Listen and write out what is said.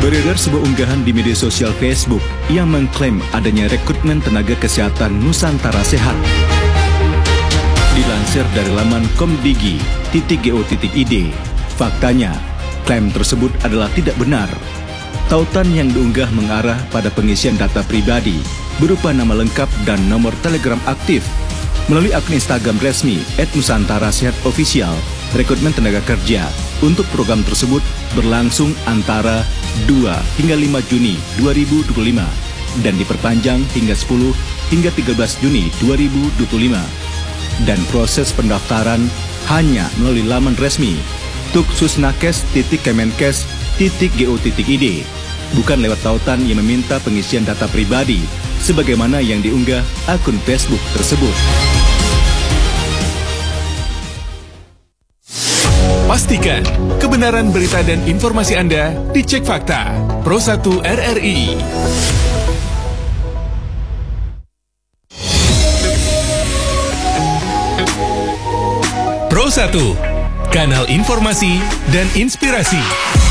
Beredar sebuah unggahan di media sosial Facebook yang mengklaim adanya rekrutmen tenaga kesehatan Nusantara Sehat. Dilansir dari laman komdigi.go.id, faktanya, klaim tersebut adalah tidak benar. Tautan yang diunggah mengarah pada pengisian data pribadi berupa nama lengkap dan nomor Telegram aktif. Melalui akun Instagram resmi @nusantarasehatofficial, rekrutmen tenaga kerja untuk program tersebut berlangsung antara 2 hingga 5 Juni 2025 dan diperpanjang hingga 10 hingga 13 Juni 2025. Dan proses pendaftaran hanya melalui laman resmi tuksusnakes.kemenkes.go.id, bukan lewat tautan yang meminta pengisian data pribadi sebagaimana yang diunggah akun Facebook tersebut. Pastikan kebenaran berita dan informasi Anda dicek fakta. Pro1 RRI. Pro1, kanal informasi dan inspirasi.